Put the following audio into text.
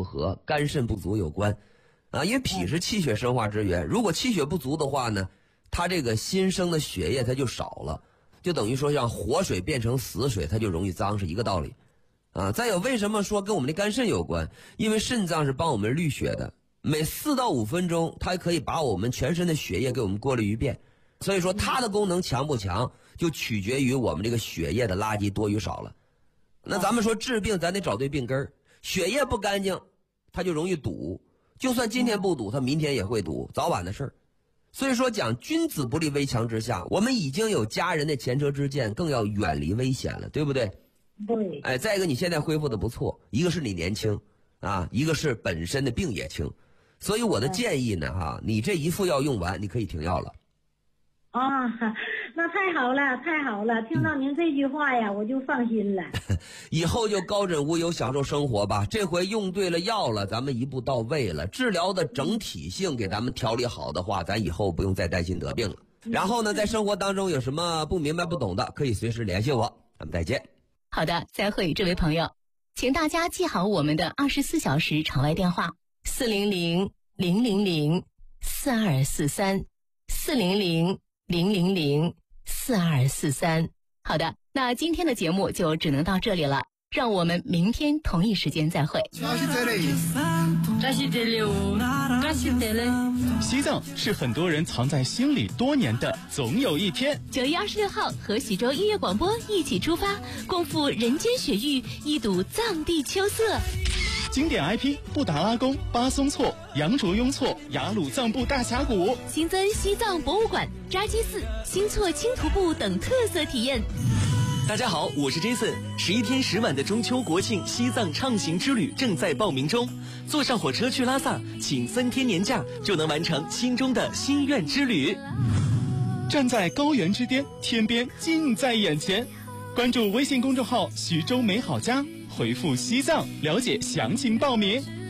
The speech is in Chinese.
不和、肝肾不足有关啊。因为脾是气血生化之源，如果气血不足的话呢，它这个新生的血液它就少了，就等于说像活水变成死水，它就容易脏，是一个道理啊。再有，为什么说跟我们的肝肾有关？因为肾脏是帮我们滤血的，每4到5分钟它可以把我们全身的血液给我们过滤一遍，所以说它的功能强不强就取决于我们这个血液的垃圾多与少了。那咱们说治病咱得找对病根儿，血液不干净它就容易堵，就算今天不堵它明天也会堵，早晚的事儿。所以说讲君子不立危墙之下，我们已经有家人的前车之鉴，更要远离危险了，对不对？ 对。 哎，再一个你现在恢复的不错，一个是你年轻啊，一个是本身的病也轻，所以我的建议呢你这一副药用完你可以停药了。 啊，那太好了，太好了！听到您这句话呀，我就放心了。 以后就高枕无忧，享受生活吧。这回用对了药了，咱们一步到位了，治疗的整体性给咱们调理好的话，咱以后不用再担心得病了。然后呢，在生活当中有什么不明白不懂的，可以随时联系我。咱们再见。 好的，再会，这位朋友，请大家记好我们的24小时场外电话：400-000-4243，400-000-4243。好的，那今天的节目就只能到这里了，让我们明天同一时间再会。 西藏是很多人藏在心里多年的总有一天。 9月26号和徐州音乐广播一起出发，共赴人间雪域，一睹藏地秋色。 经典 IP 布达拉宫、巴松措、羊卓雍措、雅鲁藏布大峡谷， 新增西藏博物馆、扎基寺、新措轻徒步等特色体验。 大家好，我是 Jason。11天10晚的中秋国庆西藏畅行之旅正在报名中，坐上火车去拉萨，请3天年假就能完成心中的心愿之旅。 站在高原之巅，天边近在眼前。关注微信公众号徐州美好家，回复西藏了解详情报名。